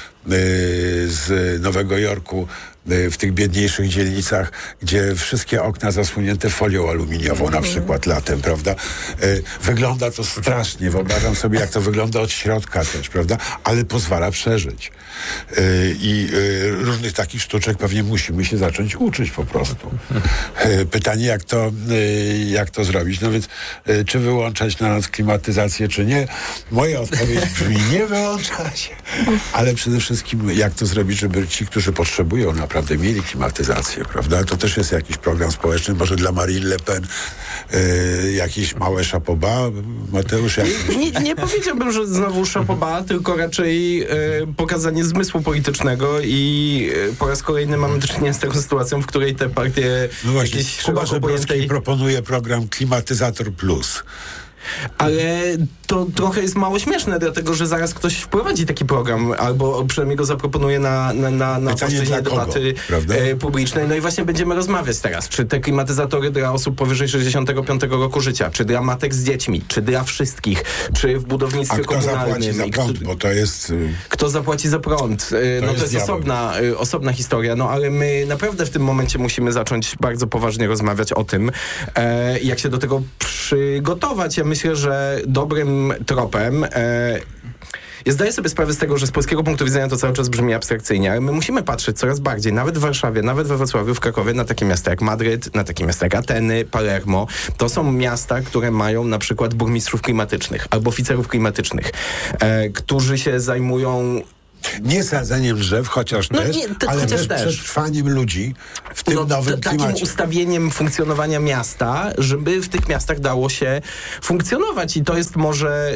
z Nowego Jorku, w tych biedniejszych dzielnicach, gdzie wszystkie okna zasłonięte folią aluminiową na przykład latem, prawda? Wygląda to strasznie. Wyobrażam sobie, jak to wygląda od środka też, prawda? Ale pozwala przeżyć. I różnych takich sztuczek pewnie musimy się zacząć uczyć po prostu. Pytanie, jak to zrobić? No więc, czy wyłączać na noc klimatyzację, czy nie? Moja odpowiedź brzmi nie wyłączać, ale przede wszystkim jak to zrobić, żeby ci, którzy potrzebują naprawdę mieli klimatyzację, prawda? To też jest jakiś program społeczny, może dla Marine Le Pen jakieś małe szapoba. Mateusz, jak... Nie powiedziałbym, że znowu szapoba, tylko raczej pokazanie zmysłu politycznego i po raz kolejny mamy do czynienia z taką sytuacją, w której te partie no właśnie, jakieś Kuba Żebrowski proponuje program Klimatyzator Plus. Ale to trochę jest mało śmieszne, dlatego że zaraz ktoś wprowadzi taki program, albo przynajmniej go zaproponuje na płaszczyźnie debaty publicznej. No i właśnie będziemy rozmawiać teraz, czy te klimatyzatory dla osób powyżej 65 roku życia, czy dla matek z dziećmi, czy dla wszystkich, czy w budownictwie komunalnym. Kto zapłaci za prąd, bo to jest... Kto zapłaci za prąd? To jest osobna historia, no ale my naprawdę w tym momencie musimy zacząć bardzo poważnie rozmawiać o tym, jak się do tego przygotować. Ja myślę, że dobrym tropem... Ja zdaję sobie sprawę z tego, że z polskiego punktu widzenia to cały czas brzmi abstrakcyjnie, ale my musimy patrzeć coraz bardziej, nawet w Warszawie, nawet we Wrocławiu, w Krakowie, na takie miasta jak Madryt, na takie miasta jak Ateny, Palermo. To są miasta, które mają na przykład burmistrzów klimatycznych albo oficerów klimatycznych, którzy się zajmują... Nie sadzaniem drzew, chociaż ale też przetrwaniem ludzi w tym nowym klimacie. Takim ustawieniem funkcjonowania miasta, żeby w tych miastach dało się funkcjonować. I to jest może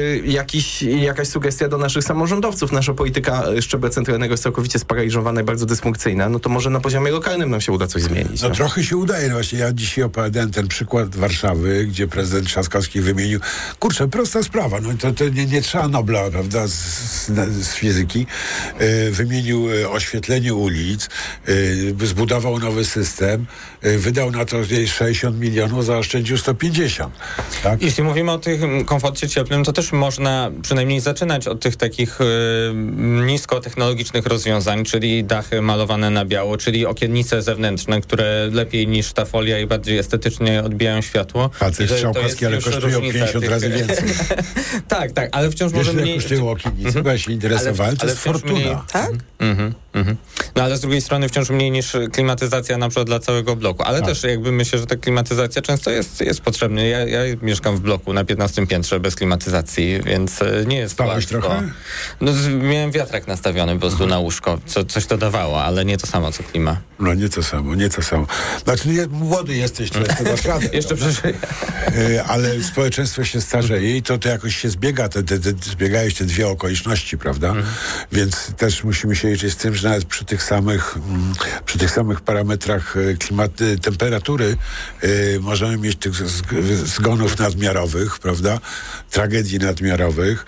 jakaś sugestia do naszych samorządowców. Nasza polityka szczebla centralnego jest całkowicie sparaliżowana i bardzo dysfunkcyjna. No to może na poziomie lokalnym nam się uda coś zmienić. No trochę się udaje. No właśnie ja dzisiaj opowiadałem ten przykład Warszawy, gdzie prezydent Trzaskowski wymienił, prosta sprawa, no to nie trzeba Nobla, prawda, z fizyki. Wymienił oświetlenie ulic, zbudował nowy system, wydał na to 60 milionów, zaoszczędził 150. Tak? Jeśli mówimy o tym komforcie cieplnym, to też można przynajmniej zaczynać od tych takich niskotechnologicznych rozwiązań, czyli dachy malowane na biało, czyli okiennice zewnętrzne, które lepiej niż ta folia i bardziej estetycznie odbijają światło. Facet Strzałkowski, ale kosztują 50 razy więcej. tak, ale wciąż może mniej... kosztują okiennice, bo ja się interesowałem, to jest fortuna. Mniej, tak? No ale z drugiej strony wciąż mniej niż klimatyzacja na przykład dla całego bloku. Ale też jakby myślę, że ta klimatyzacja często jest potrzebna. Ja mieszkam w bloku na 15 piętrze bez klimatyzacji, więc nie jest Spałeś trochę? No miałem wiatrak nastawiony po prostu na łóżko. Coś to dawało, ale nie to samo co klima. No nie to samo. Znaczy młody jesteś, to dasz radę. Jeszcze przeżyję. Ale społeczeństwo się starzeje i to jakoś się zbiega, zbiegają się te dwie okoliczności, prawda? Więc też musimy się liczyć z tym, że nawet przy tych samych parametrach temperatury możemy mieć tych zgonów nadmiarowych, prawda? Tragedii nadmiarowych.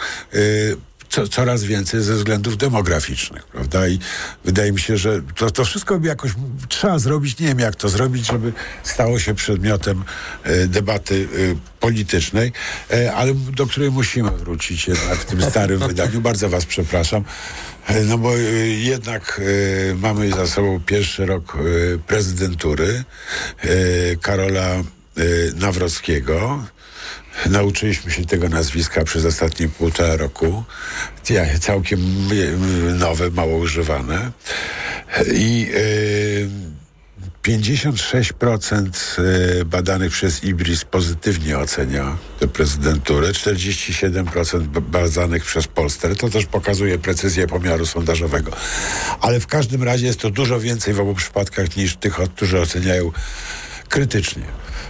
Coraz więcej ze względów demograficznych, prawda? I wydaje mi się, że to wszystko jakoś trzeba zrobić, nie wiem jak to zrobić, żeby stało się przedmiotem debaty politycznej, ale do której musimy wrócić jednak w tym starym wydaniu. Bardzo was przepraszam, no bo jednak mamy za sobą pierwszy rok prezydentury Karola Nawrockiego. Nauczyliśmy się tego nazwiska przez ostatnie 1,5 roku. Całkiem nowe, mało używane. I 56% badanych przez IBRIS pozytywnie ocenia tę prezydenturę, 47% badanych przez Polster. To też pokazuje precyzję pomiaru sondażowego. Ale w każdym razie jest to dużo więcej w obu przypadkach niż tych, którzy oceniają krytycznie.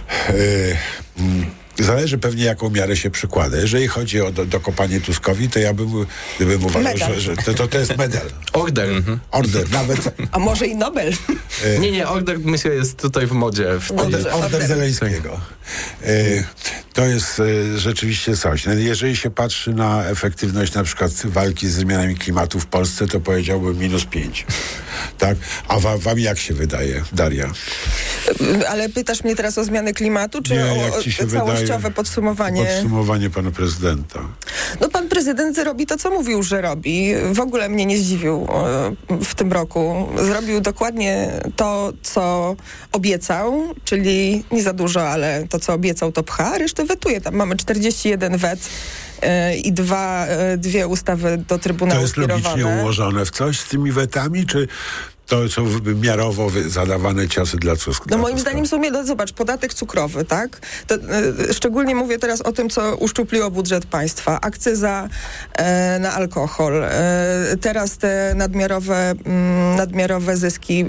Zależy pewnie, jaką miarę się przykłada. Jeżeli chodzi o dokopanie Tuskowi, to ja gdybym uważał, że to jest medal. Order, nawet. A może i Nobel? Nie, order myślę jest tutaj w modzie. Order Zeleńskiego. To jest rzeczywiście coś. Jeżeli się patrzy na efektywność na przykład walki z zmianami klimatu w Polsce, to powiedziałbym -5. Tak? A wam jak się wydaje, Daria? Ale pytasz mnie teraz o zmiany klimatu, czy o całościowe podsumowanie? Podsumowanie pana prezydenta. No pan prezydent robi to, co mówił, że robi. W ogóle mnie nie zdziwił w tym roku. Zrobił dokładnie to, co obiecał, czyli nie za dużo, ale to, co obiecał, to pcha, resztę wetuje. Tam mamy 41 wet i dwie ustawy do Trybunału skierowane. To jest logicznie ułożone w coś z tymi wetami, czy to są miarowo zadawane ciosy dla Tuska? No moim zdaniem są, zobacz, podatek cukrowy, tak? To, szczególnie mówię teraz o tym, co uszczupliło budżet państwa. Akcyza na alkohol. Teraz te nadmiarowe zyski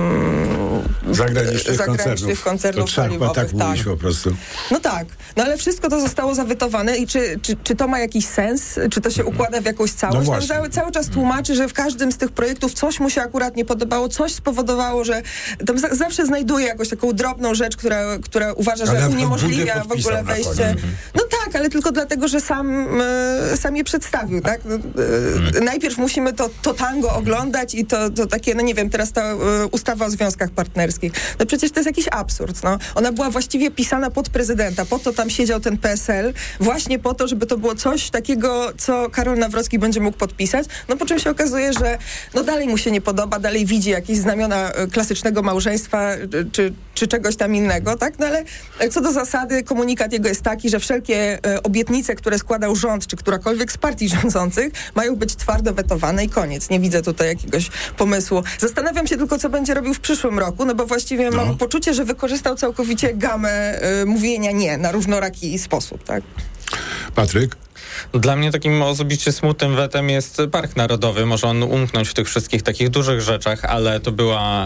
zagranicznych koncernów paliwowych. Tak mówić po prostu. No tak. No ale wszystko to zostało zawytowane i czy to ma jakiś sens? Czy to się układa w jakąś całość? No cały czas tłumaczy, że w każdym z tych projektów coś mu się akurat nie podobało, coś spowodowało, że tam zawsze znajduje jakąś taką drobną rzecz, która uważa, że uniemożliwia w ogóle wejście. No tak, Tak, ale tylko dlatego, że sam je przedstawił, tak? Najpierw musimy to tango oglądać i to takie, no nie wiem, teraz ta ustawa o związkach partnerskich. No przecież to jest jakiś absurd, no. Ona była właściwie pisana pod prezydenta, po to tam siedział ten PSL, właśnie po to, żeby to było coś takiego, co Karol Nawrocki będzie mógł podpisać, no po czym się okazuje, że no dalej mu się nie podoba, dalej widzi jakieś znamiona klasycznego małżeństwa, czy czegoś tam innego, tak? No ale co do zasady, komunikat jego jest taki, że wszelkie obietnice, które składał rząd, czy którakolwiek z partii rządzących, mają być twardo wetowane i koniec. Nie widzę tutaj jakiegoś pomysłu. Zastanawiam się tylko, co będzie robił w przyszłym roku, no bo właściwie mam poczucie, że wykorzystał całkowicie gamę mówienia nie na różnoraki sposób, tak? Patryk? Dla mnie takim osobiście smutnym wetem jest Park Narodowy. Może on umknąć w tych wszystkich takich dużych rzeczach, ale to była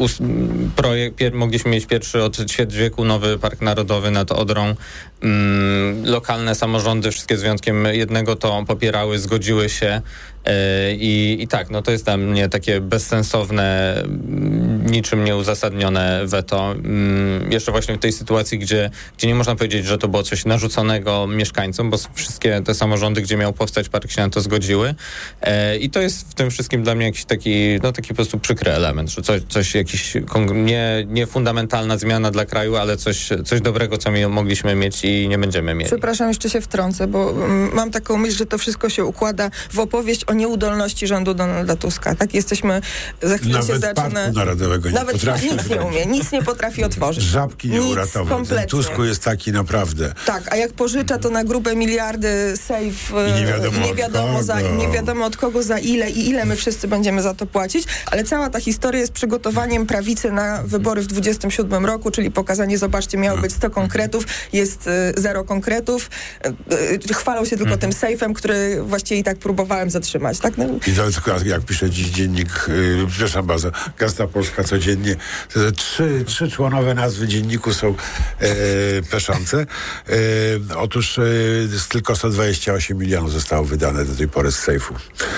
mogliśmy mieć pierwszy od ćwierć wieku nowy Park Narodowy nad Odrą. Lokalne samorządy, wszystkie z wyjątkiem jednego, to popierały, zgodziły się. I tak, no to jest dla mnie takie bezsensowne, niczym nieuzasadnione weto. Jeszcze właśnie w tej sytuacji, gdzie nie można powiedzieć, że to było coś narzuconego mieszkańcom, bo wszystkie te samorządy, gdzie miał powstać park, się na to zgodziły. I to jest w tym wszystkim dla mnie jakiś taki po prostu przykry element, że jakiś nie fundamentalna zmiana dla kraju, ale coś dobrego, co my mogliśmy mieć i nie będziemy mieli. Przepraszam, jeszcze się wtrącę, bo mam taką myśl, że to wszystko się układa w opowieść o nieudolności rządu Donalda Tuska. Tak, jesteśmy, za chwilę nawet się zaczyna... Parku Narodowego nie potrafi. Nic nie umie, nic nie potrafi otworzyć. Żabki nie uratował. Kompletnie. Tusku jest taki naprawdę. Tak, a jak pożycza, to na grube miliardy safe I nie wiadomo od kogo, za ile i ile my wszyscy będziemy za to płacić, ale cała ta historia jest przygotowaniem prawicy na wybory w 27 roku, czyli pokazanie, zobaczcie, miało być 100 konkretów, jest 0 konkretów. Chwalą się tylko tym sejfem, który właściwie i tak próbowałem zatrzymać. Tak? No. I to tylko jak pisze dziś dziennik, przepraszam bardzo, Gazeta Polska codziennie, trzy członowe nazwy dzienniku są peszące. Otóż tylko 128 milionów zostało wydane do tej pory z sejfu.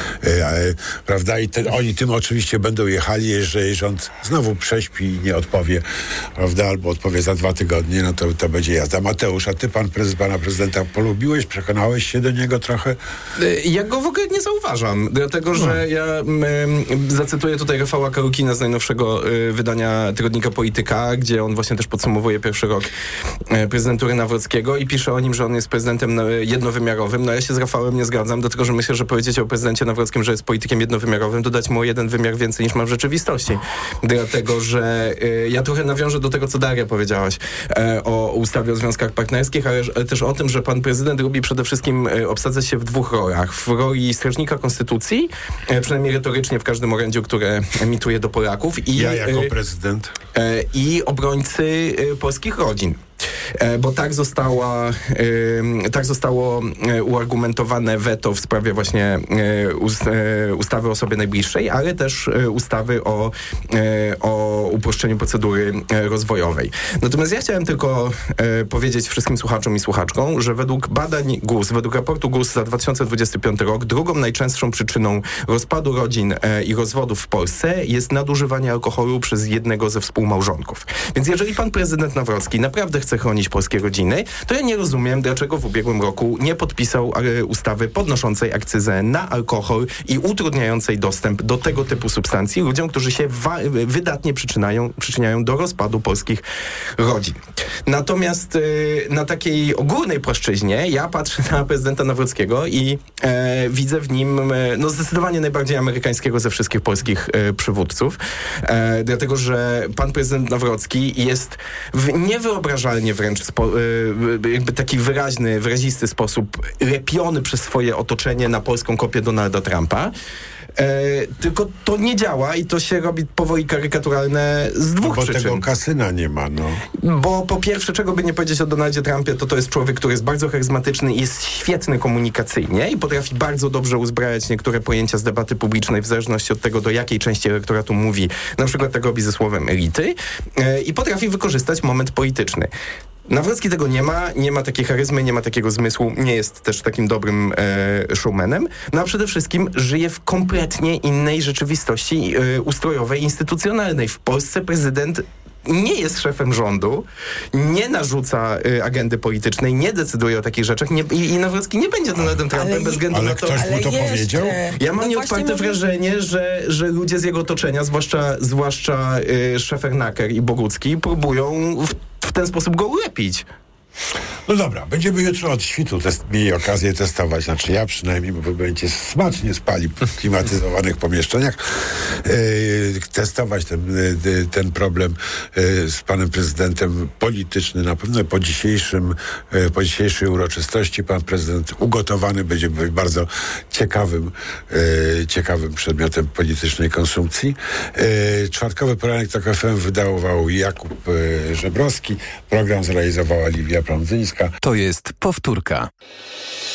Prawda? I oni tym oczywiście będą jechali, jeżeli rząd znowu prześpi i nie odpowie, prawda? Albo odpowie za 2 tygodnie, no to będzie jazda. Mateusz, a ty pana prezydenta polubiłeś? Przekonałeś się do niego trochę? Ja go w ogóle nie zauważam, dlatego, że ja zacytuję tutaj Rafała Karukina z najnowszego wydania tygodnika Polityka, gdzie on właśnie też podsumowuje pierwszy rok prezydentury Nawrockiego i pisze o nim, że on jest prezydentem jednowymiarowym. No ja się z Rafałem nie zgadzam, dlatego, że myślę, że powiedzieć o prezydencie Nawrockim, że jest politykiem jednowymiarowym, to dać mu o 1 wymiar więcej niż ma w rzeczywistości. Dlatego, że ja trochę nawiążę do tego, co Daria powiedziałaś o ustawie o związkach partnerskich, ale też o tym, że pan prezydent lubi przede wszystkim obsadzać się w 2 rolach. W roli strażnika konstytucji, przynajmniej retorycznie w każdym orędziu, które emituje do Polaków. I, ja jako prezydent. I obrońcy polskich rodzin. Bo tak zostało uargumentowane weto w sprawie właśnie ustawy o osobie najbliższej, ale też ustawy o uproszczeniu procedury rozwojowej. Natomiast ja chciałem tylko powiedzieć wszystkim słuchaczom i słuchaczkom, że według badań GUS, według raportu GUS za 2025 rok, drugą najczęstszą przyczyną rozpadu rodzin i rozwodów w Polsce jest nadużywanie alkoholu przez jednego ze współmałżonków. Więc jeżeli pan prezydent Nawrocki naprawdę chce chronić polskie rodziny, to ja nie rozumiem, dlaczego w ubiegłym roku nie podpisał ustawy podnoszącej akcyzę na alkohol i utrudniającej dostęp do tego typu substancji ludziom, którzy się wydatnie przyczyniają do rozpadu polskich rodzin. Natomiast na takiej ogólnej płaszczyźnie ja patrzę na prezydenta Nawrockiego i widzę w nim zdecydowanie najbardziej amerykańskiego ze wszystkich polskich przywódców. Dlatego, że pan prezydent Nawrocki jest w niewyobrażalnie wręcz jakby taki wyrazisty sposób lepiony przez swoje otoczenie na polską kopię Donalda Trumpa. Tylko to nie działa i to się robi powoli karykaturalne z 2 przyczyn. Bo tego kasyna nie ma, no. Bo po pierwsze, czego by nie powiedzieć o Donaldzie Trumpie, to jest człowiek, który jest bardzo charyzmatyczny i jest świetny komunikacyjnie i potrafi bardzo dobrze uzbrajać niektóre pojęcia z debaty publicznej w zależności od tego, do jakiej części elektoratu mówi. Na przykład tak robi ze słowem elity i potrafi wykorzystać moment polityczny. Nawrocki tego nie ma takiej charyzmy, nie ma takiego zmysłu, nie jest też takim dobrym showmanem, no a przede wszystkim żyje w kompletnie innej rzeczywistości ustrojowej, instytucjonalnej. W Polsce prezydent nie jest szefem rządu, nie narzuca agendy politycznej, nie decyduje o takich rzeczach i Nawrocki nie będzie Donaldem Trumpem bez względu na to... Ale ktoś mu to powiedział? Ja mam nieodparte wrażenie, że ludzie z jego otoczenia, zwłaszcza Szefernaker i Bogucki, próbują w ten sposób go ulepić. No dobra, będziemy jutro od świtu mieli okazję testować, znaczy ja przynajmniej, bo wy będziecie smacznie spali w klimatyzowanych pomieszczeniach, testować ten problem z panem prezydentem polityczny. Na pewno po dzisiejszej uroczystości pan prezydent ugotowany będzie bardzo ciekawym przedmiotem politycznej konsumpcji. Czwartkowy poranek TOK FM wydawał Jakub Żebrowski, program zrealizowała Liwia Prądzyńska. To jest powtórka.